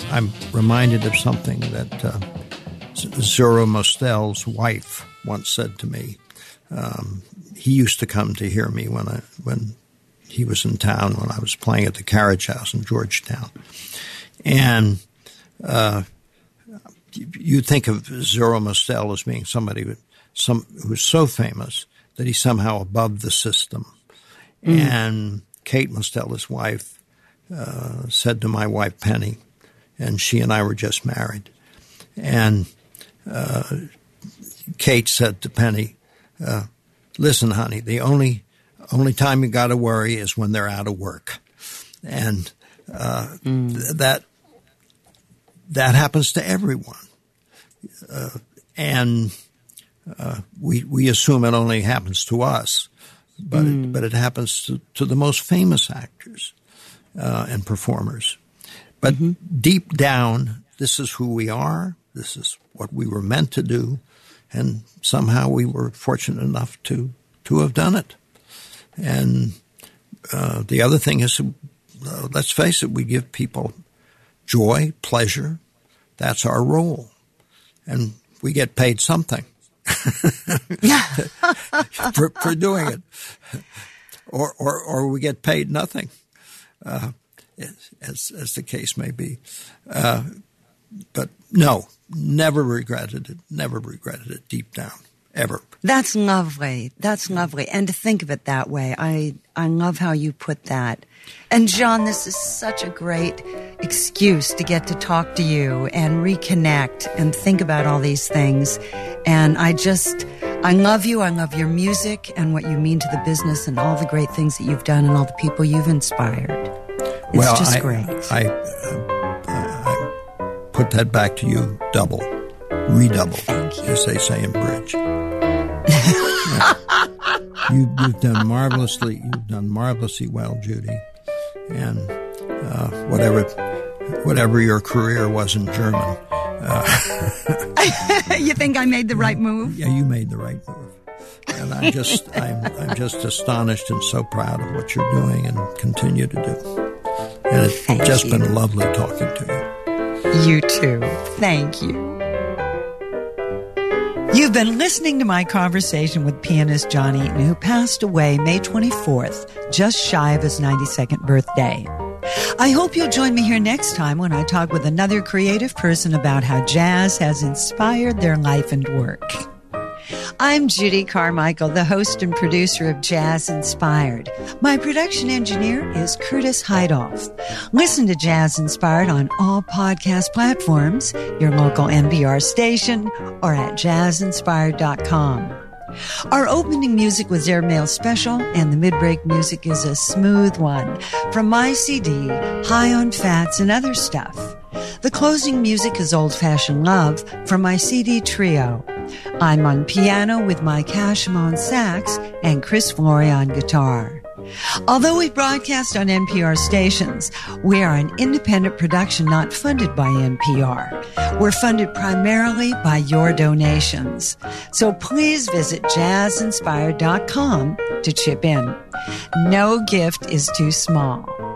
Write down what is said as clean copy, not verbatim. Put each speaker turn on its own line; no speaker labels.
I'm reminded of something that Zora Mostel's wife once said to me. He used to come to hear me when he was in town, when I was playing at the Carriage House in Georgetown. And you think of Zora Mostel as being somebody who's so famous that he's somehow above the system. And Kate Mostel, his wife, said to my wife Penny, and she and I were just married, and Kate said to Penny, listen, honey, the only time you got to worry is when they're out of work. And that happens to everyone. And we assume it only happens to us, but it happens to the most famous actors and performers. But deep down, this is who we are. This is what we were meant to do. And somehow we were fortunate enough to have done it. And the other thing is, let's face it, we give people joy, pleasure. That's our role. And we get paid something for doing it. Or we get paid nothing, as the case may be. But no, never regretted it deep down, ever.
That's lovely. And to think of it that way, I love how you put that. And John, this is such a great excuse to get to talk to you and reconnect and think about all these things. And I love you. I love your music and what you mean to the business and all the great things that you've done and all the people you've inspired. It's just great.
I put that back to you redouble, as they say in bridge. You've done marvelously well, Judy, and whatever your career was in German.
You think I made the right move?
Yeah, you made the right move, and I'm just astonished and so proud of what you're doing and continue to do. And it's been lovely talking to you.
You too. Thank you. You've been listening to my conversation with pianist John Eaton, who passed away May 24th, just shy of his 92nd birthday. I hope you'll join me here next time when I talk with another creative person about how jazz has inspired their life and work. I'm Judy Carmichael, the host and producer of Jazz Inspired. My production engineer is Curtis Heidoff. Listen to Jazz Inspired on all podcast platforms, your local NPR station, or at jazzinspired.com. Our opening music was Airmail Special, and the mid-break music is a smooth one from my CD, High on Fats and Other Stuff. The closing music is Old Fashioned Love from my CD Trio. I'm on piano with Mike Hashem on sax and Chris Flory on guitar. Although we broadcast on NPR stations, we are an independent production not funded by NPR. We're funded primarily by your donations. So please visit jazzinspired.com to chip in. No gift is too small.